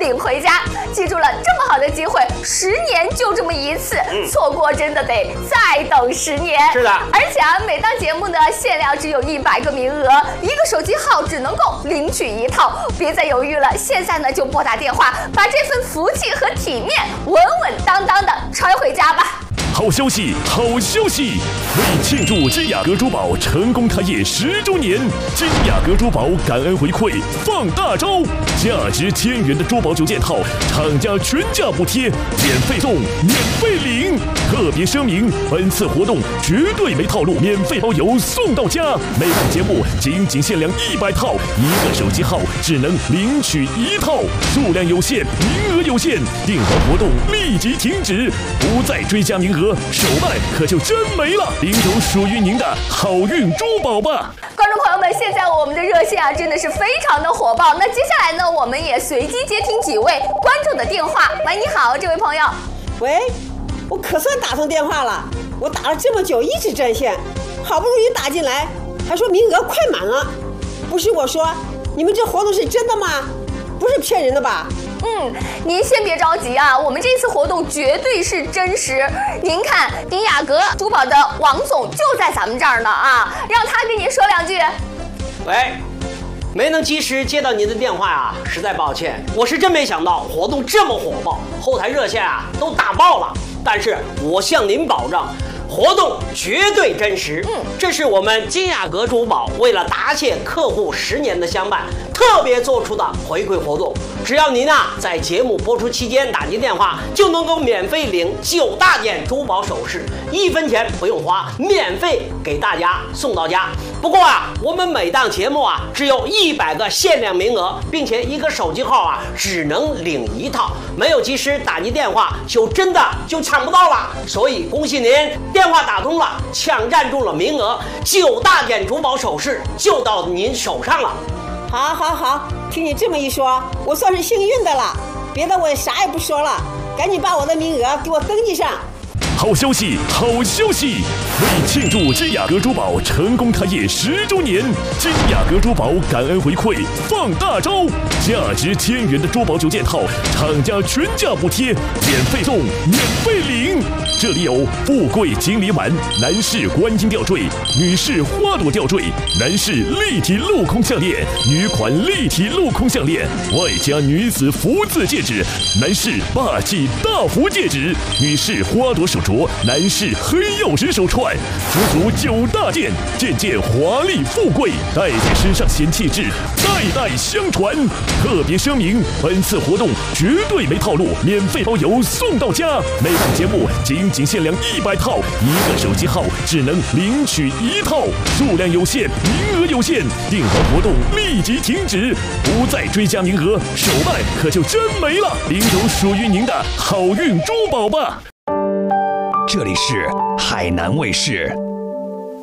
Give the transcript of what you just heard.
领回家。记住了，这么好的机会，10年就这么一次，错过真的得再等10年。 是的， 而且每档节目呢限量只有100个名额，1个手机号只能够领取1套，别再犹豫了，现在呢就拨打电话，把这份福气和体面稳稳当当的揣回家吧。 好消息，好消息！为庆祝金雅阁珠宝成功开业10周年，金雅阁珠宝感恩回馈放大招，价值1000元的珠宝9件套，厂家全价补贴，免费送，免费领。特别声明，本次活动绝对没套路，免费包邮送到家。每档节目仅限量100套，1个手机号只能领取1套，数量有限，名额有限，订单活动立即停止，不再追加名额。手办可就真没了，领走属于您的好运珠宝吧！ 观众朋友们，现在我们的热线真的是非常的火爆。那接下来呢，我们也随机接听几位观众的电话。喂，你好，这位朋友。 喂，我可算打通电话了，我打了这么久一直占线，好不容易打进来，还说名额快满了。不是我说，你们这活动是真的吗？不是骗人的吧？ 您先别着急啊，我们这次活动绝对是真实。您看，丁雅阁珠宝的王总就在咱们这儿呢啊，让他跟您说2句。 喂，没能及时接到您的电话啊，实在抱歉。我是真没想到活动这么火爆，后台热线啊都打爆了。但是我向您保证，活动绝对真实。这是我们金雅阁珠宝为了答谢客户10年的相伴，特别做出的回馈活动。只要您在节目播出期间打进电话，就能够免费领9大件珠宝首饰，1分钱不用花，免费给大家送到家。不过我们每档节目只有100个限量名额，并且1个手机号只能领1套，没有及时打进电话就真的抢不到了。所以恭喜您，电话打通了，抢占住了名额，9大件珠宝首饰就到您手上了。 好，听你这么一说，我算是幸运的了。别的我也啥也不说了，赶紧把我的名额给我登记上。 好消息，好消息！为庆祝金雅阁珠宝成功开业10周年，金雅阁珠宝感恩回馈放大招，价值1000元的珠宝9件套，厂家全价补贴，免费送，免费领。这里有富贵锦鲤碗、男士观音吊坠、女士花朵吊坠、男士立体镂空项链、女款立体镂空项链，外加女子福字戒指、男士霸气大福戒指、女士花朵手镯、男士黑曜石手串，足足9大件，件件华丽富贵，戴在身上显气质，代代相传。特别声明，本次活动绝对没套路，免费包邮送到家。每档节目仅限量100套，1个手机号只能领取1套，数量有限，名额有限，订单活动立即停止，不再追加名额，手办可就真没了，领走属于您的好运珠宝吧。 这里是海南卫视。